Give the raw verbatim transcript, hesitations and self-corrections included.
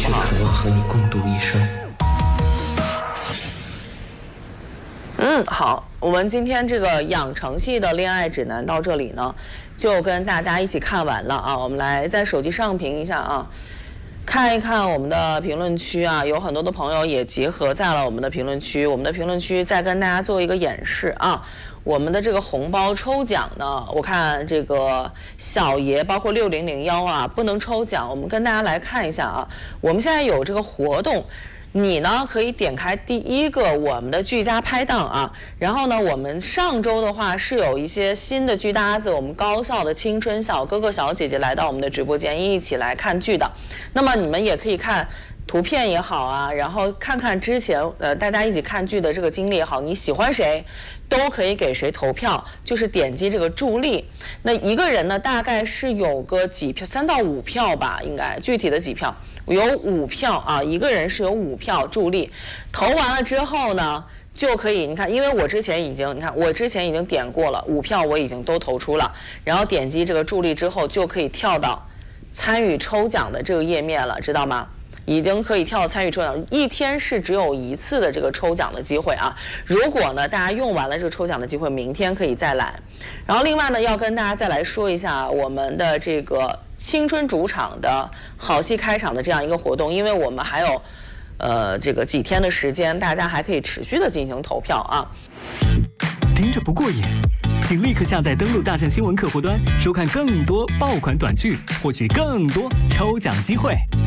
不好？ 渴望和你共度一生。 嗯，好，我们今天这个养成系的恋爱指南到这里呢，就跟大家一起看完了啊。我们来在手机上屏一下啊，看一看我们的评论区啊，有很多的朋友也结合在了我们的评论区。我们的评论区再跟大家做一个演示啊。我们的这个红包抽奖呢，我看这个小爷包括六零零幺啊，不能抽奖。我们跟大家来看一下啊，我们现在有这个活动。你呢可以点开第一个我们的剧家拍档啊，然后呢，我们上周的话是有一些新的剧搭子，我们高校的青春小哥哥小姐姐来到我们的直播间一起来看剧的。那么你们也可以看图片也好啊，然后看看之前呃大家一起看剧的这个经历也好，你喜欢谁都可以给谁投票，就是点击这个助力。那一个人呢大概是有个几票，三到五票吧，应该具体的几票。有五票啊，一个人是有五票助力，投完了之后呢，就可以你看，因为我之前已经你看我之前已经点过了，五票我已经都投出了，然后点击这个助力之后，就可以跳到参与抽奖的这个页面了，知道吗？已经可以跳到参与抽奖，一天是只有一次的这个抽奖的机会啊。如果呢大家用完了这个抽奖的机会，明天可以再来。然后另外呢，要跟大家再来说一下我们的这个青春主场的好戏开场的这样一个活动，因为我们还有呃这个几天的时间，大家还可以持续的进行投票啊。 听着不过瘾，请立刻下载登录大象新闻客户端，收看更多爆款短剧，获取更多抽奖机会。